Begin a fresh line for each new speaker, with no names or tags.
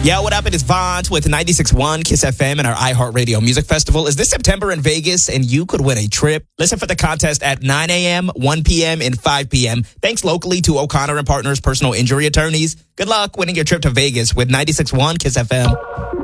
Yo, what up? It is Vaughn with 96.1 Kiss FM and our iHeartRadio Music Festival is this September in Vegas, and you could win a trip. Listen for the contest at 9 a.m., 1 p.m., and 5 p.m. Thanks locally to O'Connor and Partners Personal Injury Attorneys. Good luck winning your trip to Vegas with 96.1 Kiss FM.